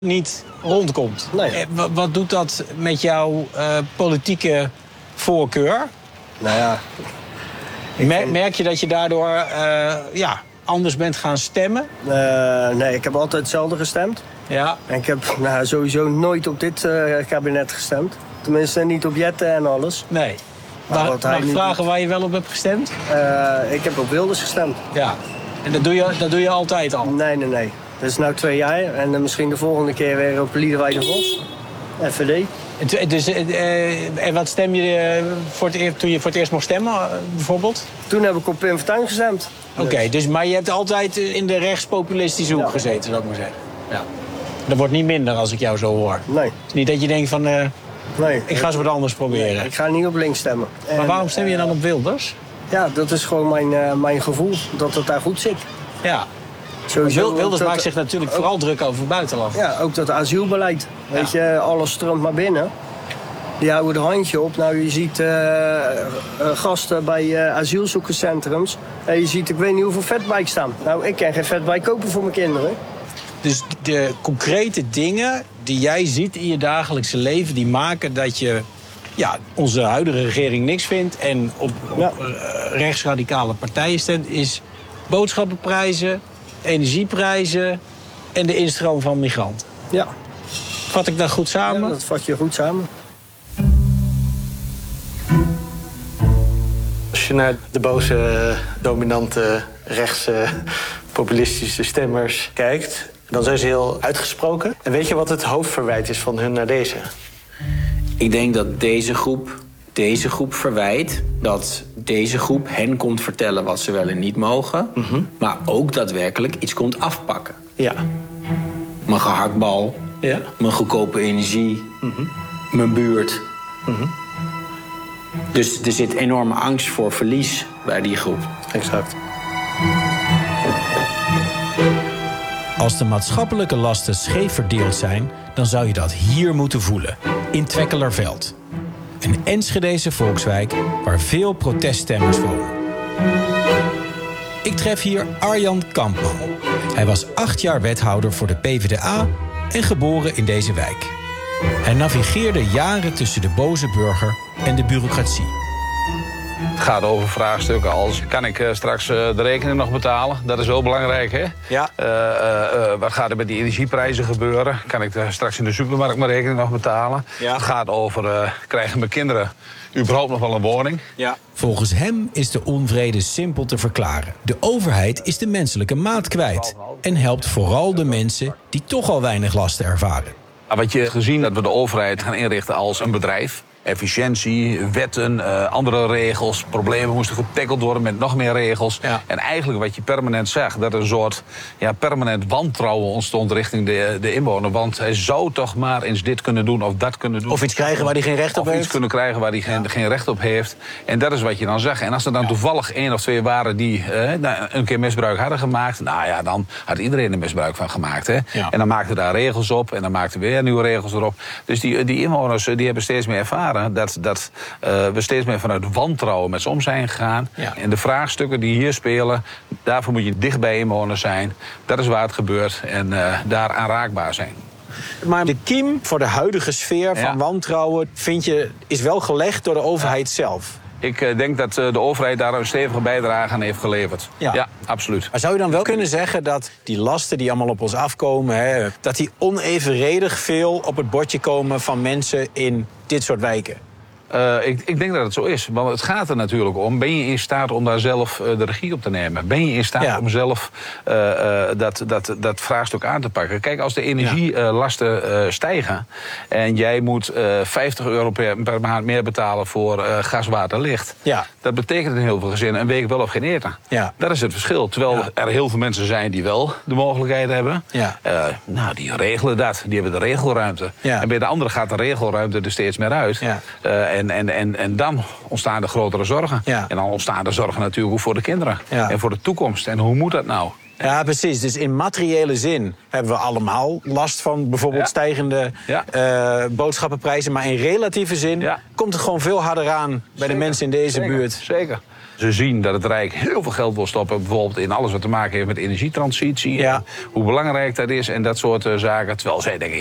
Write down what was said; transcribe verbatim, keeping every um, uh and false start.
niet rondkomt. Nee. Wat, wat doet dat met jouw uh, politieke voorkeur? Nou ja... Mer- vind... Merk je dat je daardoor uh, ja, anders bent gaan stemmen? Uh, nee, ik heb altijd hetzelfde gestemd. Ja. En ik heb nou, sowieso nooit op dit uh, kabinet gestemd. Tenminste, niet op Jetten en alles. Nee. Maar mag mag ik vragen doet... waar je wel op hebt gestemd? Uh, ik heb op Wilders gestemd. Ja. En dat doe je, dat doe je altijd al? Nee, nee, nee. Dat is nu twee jaar. En uh, misschien de volgende keer weer op Liederwij de Vos. F V D. Dus, uh, en wat stem je uh, voor het eer, toen je voor het eerst mocht stemmen, uh, bijvoorbeeld? Toen heb ik op Pim Fortuyn gestemd. Oké, okay, dus, maar je hebt altijd in de rechtspopulistische hoek ja. gezeten, zou ik maar zeggen. Ja. Dat wordt niet minder als ik jou zo hoor. Nee. Het is niet dat je denkt van, uh, nee. ik ga eens wat anders proberen. Nee, ik ga niet op links stemmen. Maar en, waarom stem je dan op Wilders? Ja, dat is gewoon mijn, uh, mijn gevoel, dat het daar goed zit. Ja. Sowieso, Wilders dat, maakt zich natuurlijk ook, vooral druk over het buitenland. Ja, ook dat asielbeleid. Ja. Weet je, alles stroomt maar binnen. Die houden de handje op. Nou, je ziet uh, uh, gasten bij uh, asielzoekerscentrums. En je ziet, ik weet niet hoeveel vetbike staan. Nou, ik kan geen vetbike kopen voor mijn kinderen. Dus de concrete dingen die jij ziet in je dagelijkse leven... die maken dat je ja, onze huidige regering niks vindt... en op, op ja. uh, rechtsradicale partijen stemt... is boodschappenprijzen, energieprijzen en de instroom van migranten. Ja. Vat ik dat goed samen? Ja, dat vat je goed samen. Als je naar de boze, dominante, rechtse, populistische stemmers kijkt... dan zijn ze heel uitgesproken. En weet je wat het hoofdverwijt is van hun naar deze? Ik denk dat deze groep, deze groep verwijt... dat deze groep hen komt vertellen wat ze wel en niet mogen... Mm-hmm. maar ook daadwerkelijk iets komt afpakken. Ja. Mijn gehaktbal, ja. mijn goedkope energie, mm-hmm. mijn buurt... Mm-hmm. Dus er zit enorme angst voor verlies bij die groep. Exact. Als de maatschappelijke lasten scheef verdeeld zijn... dan zou je dat hier moeten voelen, in Twekkelerveld. Een Enschedese volkswijk waar veel proteststemmers wonen. Ik tref hier Arjan Kampman. Hij was acht jaar wethouder voor de P v d A en geboren in deze wijk. Hij navigeerde jaren tussen de boze burger en de bureaucratie. Het gaat over vraagstukken als... kan ik uh, straks uh, de rekening nog betalen? Dat is wel belangrijk, hè? Ja. Uh, uh, uh, wat gaat er met die energieprijzen gebeuren? Kan ik uh, straks in de supermarkt mijn rekening nog betalen? Ja. Het gaat over... Uh, krijgen mijn kinderen überhaupt nog wel een woning? Ja. Volgens hem is de onvrede simpel te verklaren. De overheid is de menselijke maat kwijt... en helpt vooral de mensen die toch al weinig lasten ervaren. Wat je gezien dat we de overheid gaan inrichten als een bedrijf... efficiëntie, wetten, uh, andere regels. Problemen moesten getackeld worden met nog meer regels. Ja. En eigenlijk wat je permanent zag... dat er een soort ja, permanent wantrouwen ontstond richting de, de inwoner. Want hij zou toch maar eens dit kunnen doen of dat kunnen doen. Of iets krijgen waar hij geen recht op of heeft. Of iets kunnen krijgen waar hij geen, ja. geen recht op heeft. En dat is wat je dan zag. En als er dan ja. toevallig één of twee waren die uh, een keer misbruik hadden gemaakt... nou ja, dan had iedereen er misbruik van gemaakt. Hè? Ja. En dan maakten daar regels op en dan maakten weer nieuwe regels erop. Dus die, die inwoners die hebben steeds meer ervaren... dat, dat uh, we steeds meer vanuit wantrouwen met ze om zijn gegaan. Ja. En de vraagstukken die hier spelen... daarvoor moet je dicht bij inwoners zijn. Dat is waar het gebeurt en uh, daar aanraakbaar zijn. Maar de kiem voor de huidige sfeer van ja. wantrouwen... vind je, is wel gelegd door de overheid ja. zelf. Ik uh, denk dat uh, de overheid daar een stevige bijdrage aan heeft geleverd. Ja. ja, absoluut. Maar zou je dan wel kunnen zeggen dat die lasten die allemaal op ons afkomen... Hè, dat die onevenredig veel op het bordje komen van mensen in dit soort wijken? Uh, ik, ik denk dat het zo is. Want het gaat er natuurlijk om. Ben je in staat om daar zelf uh, de regie op te nemen? Ben je in staat ja. om zelf uh, uh, dat, dat, dat vraagstuk aan te pakken? Kijk, als de energielasten ja. uh, stijgen... en jij moet uh, vijftig euro per, per maand meer betalen voor uh, gas, water, licht... Ja. dat betekent in heel veel gezinnen een week wel of geen eten. Ja. Dat is het verschil. Terwijl ja. er heel veel mensen zijn die wel de mogelijkheid hebben. Ja. Uh, nou, die regelen dat. Die hebben de regelruimte. Ja. En bij de anderen gaat de regelruimte er steeds meer uit. Ja. Uh, En, en, en, en dan ontstaan er grotere zorgen. Ja. En dan ontstaan er zorgen natuurlijk ook voor de kinderen. Ja. En voor de toekomst. En hoe moet dat nou? Ja, precies. Dus in materiële zin hebben we allemaal last van bijvoorbeeld Ja. stijgende Ja. uh, boodschappenprijzen. Maar in relatieve zin Ja. komt het gewoon veel harder aan bij Zeker. de mensen in deze Zeker. buurt. Zeker. Ze zien dat het Rijk heel veel geld wil stoppen, bijvoorbeeld in alles wat te maken heeft met energietransitie. Ja. En hoe belangrijk dat is en dat soort uh, zaken. Terwijl zij denken,